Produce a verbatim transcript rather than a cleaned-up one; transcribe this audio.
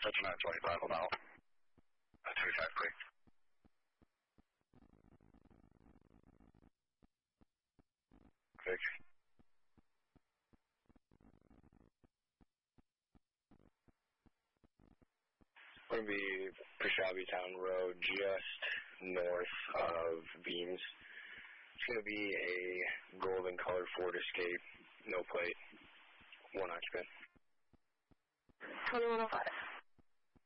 That's nine twenty-five about. That's two exactly. Vic. We're going to be Preshabi Town Road, just north of Beams. It's going to be a golden colored Ford Escape, no plate, one occupant. twenty-one oh five.